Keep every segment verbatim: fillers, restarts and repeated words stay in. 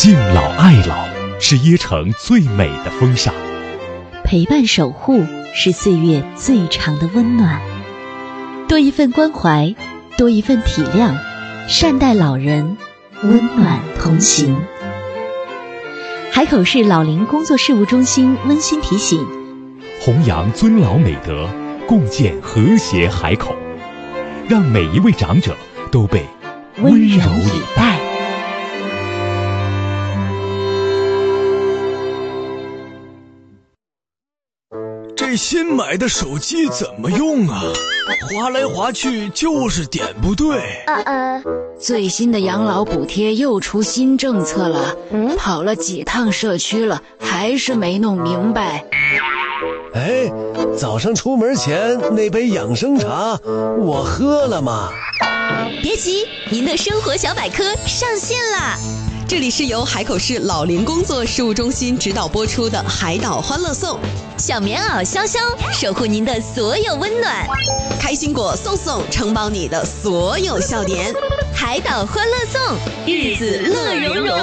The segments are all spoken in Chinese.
敬老爱老是椰城最美的风尚， 陪伴守护是岁月最长的温暖。多一份关怀，多一份体谅，善待老人，温暖同行。海口市老龄工作事务中心温馨提醒： 弘扬尊老美德，共建和谐海口，让每一位长者都被温柔以待。 这新买的手机怎么用啊？滑来滑去就是点不对。 呃呃， 最新的养老补贴又出新政策了， 嗯， 跑了几趟社区了，还是没弄明白。 哎，早上出门前那杯养生茶我喝了吗？ 别急，您的生活小百科上线啦！ 这里是由海口市老龄工作事务中心指导播出的海岛欢乐颂， 小棉袄潇潇守护您的所有温暖， 开心果送送承包你的所有笑点。 海岛欢乐颂，日子乐融融。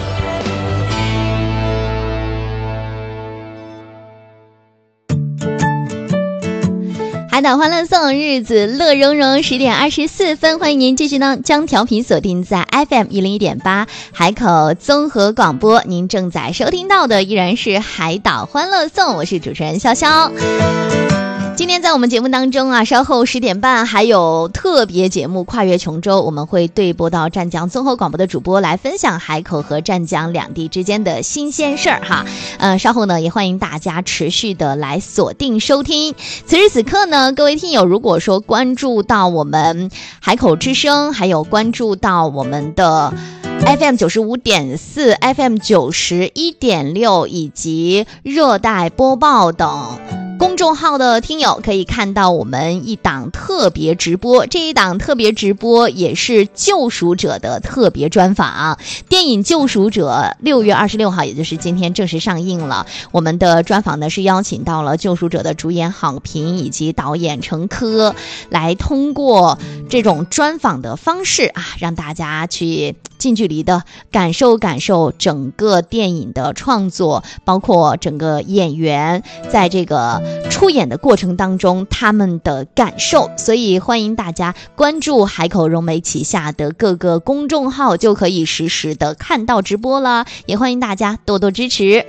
海岛欢乐颂，日子乐融融。十点二十四分，欢迎您继续呢将调频锁定在 F M 一零一点八海口综合广播。您正在收听到的依然是海岛欢乐颂，我是主持人潇潇。今天在我们节目当中啊，稍后十点半还有特别节目跨越琼州，我们会对播到湛江综合广播的主播来分享海口和湛江两地之间的新鲜事儿哈。呃，稍后呢也欢迎大家持续的来锁定收听。此时此刻呢，各位听友如果说关注到我们海口之声，还有关注到我们的F M 九十五点四、F M 九十一点六以及热带播报等公众号的听友，可以看到我们一档特别直播。这一档特别直播也是救赎者的特别专访。电影救赎者六月二十六号，也就是今天正式上映了。我们的专访呢是邀请到了救赎者的主演郝平以及导演程科，来通过这种专访的方式啊，让大家去近距离的感受感受整个电影的创作，包括整个演员在这个出演的过程当中他们的感受。所以欢迎大家关注海口融媒旗下的各个公众号，就可以实时的看到直播了，也欢迎大家多多支持。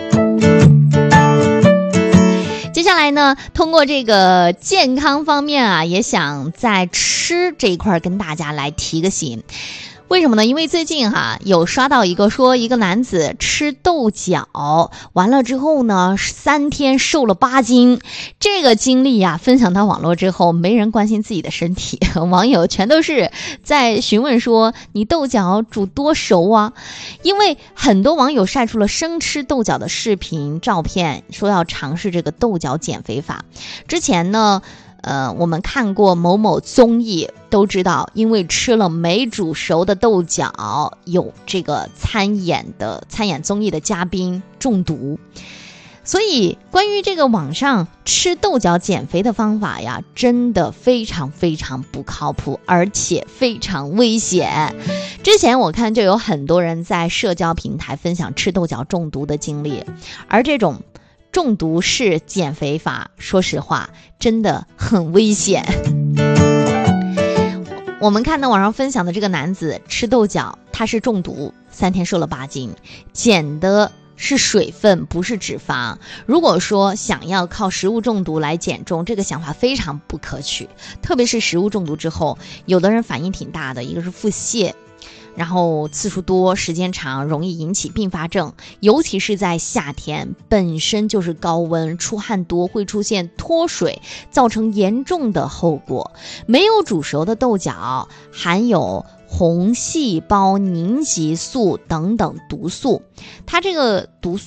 接下来呢，通过这个健康方面啊，也想在吃这一块跟大家来提个醒。为什么呢？因为最近哈有刷到一个说一个男子吃豆角完了之后呢，三天瘦了八斤。这个经历呀分享到网络之后，没人关心自己的身体，网友全都是在询问说你豆角煮多熟啊？因为很多网友晒出了生吃豆角的视频照片，说要尝试这个豆角减肥法。之前呢呃，我们看过某某综艺都知道，因为吃了没煮熟的豆角，有这个参演的参演综艺的嘉宾中毒。所以关于这个网上吃豆角减肥的方法呀，真的非常非常不靠谱，而且非常危险。之前我看就有很多人在社交平台分享吃豆角中毒的经历，而这种中毒式减肥法，说实话真的很危险。我们看到网上分享的这个男子吃豆角，他是中毒，三天瘦了八斤，减的是水分，不是脂肪。如果说想要靠食物中毒来减重，这个想法非常不可取。特别是食物中毒之后，有的人反应挺大的，一个是腹泻，然后次数多时间长，容易引起并发症，尤其是在夏天，本身就是高温，出汗多会出现脱水，造成严重的后果。没有煮熟的豆角含有红细胞凝集素等等毒素，它这个毒素